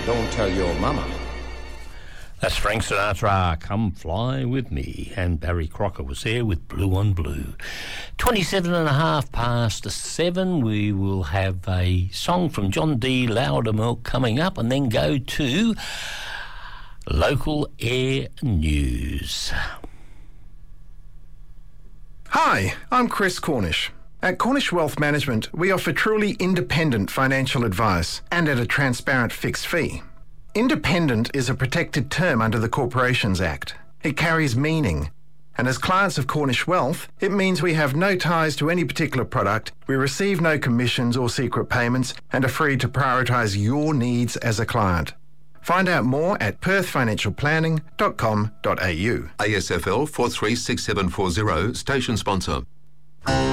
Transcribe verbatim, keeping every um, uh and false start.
don't tell your mama. That's Frank Sinatra, Come Fly With Me. And Barry Crocker was there with Blue on Blue. twenty-seven and a half past seven. We will have a song from John D. Loudermilk coming up and then go to local air news. Hi, I'm Chris Cornish. At Cornish Wealth Management, we offer truly independent financial advice and at a transparent fixed fee. Independent is a protected term under the Corporations Act. It carries meaning. And as clients of Cornish Wealth, it means we have no ties to any particular product, we receive no commissions or secret payments, and are free to prioritise your needs as a client. Find out more at perth financial planning dot com dot a u. A S F L four three six seven four zero, station sponsor.